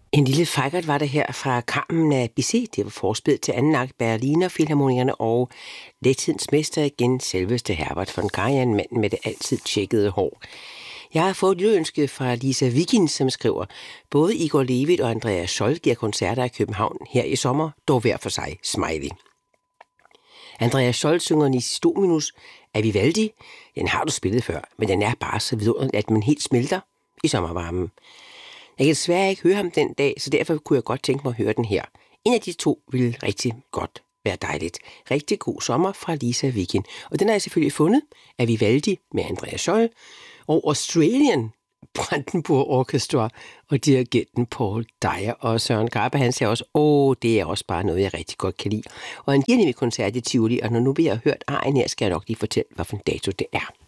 En lille fejkert var der her fra Carmen af Bizet. Det var forspillet til anden akt Berliner Filharmonikerne og Lethedens mester igen, selveste Herbert von Karajan, manden med det altid tjekkede hår. Jeg har fået et lydønske fra Lisa Viking, som skriver, både Igor Levit og Andreas Scholl giver koncerter i København her i sommer, dog hver for sig, smiley. Andreas Scholl synger Nis Dominus af Vivaldi. Den har du spillet før, men den er bare så vidunderlig, at man helt smelter i sommervarmen. Jeg kan desværre ikke høre ham den dag, så derfor kunne jeg godt tænke mig at høre den her. En af de to ville rigtig godt være dejligt. Rigtig god sommer fra Lisa Viking. Og den har jeg selvfølgelig fundet af Vivaldi med Andreas Scholl og Australian Brandenburg Orchestra og dirigenten Paul Dyer. Og Søren Garbe, han siger også, det er også bare noget, jeg rigtig godt kan lide. Og han giver nemlig koncert i Tivoli, og når nu vi har hørt arien her, skal jeg nok lige fortælle, hvilken dato det er.